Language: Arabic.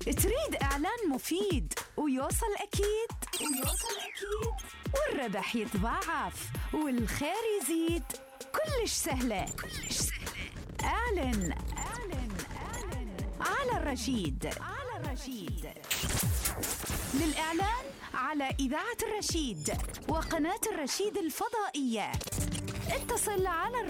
تريد إعلان مفيد ويوصل أكيد والربح يتضاعف والخير يزيد. كلش سهلة. اعلن على الرشيد. للإعلان على إذاعة الرشيد وقناة الرشيد الفضائية اتصل على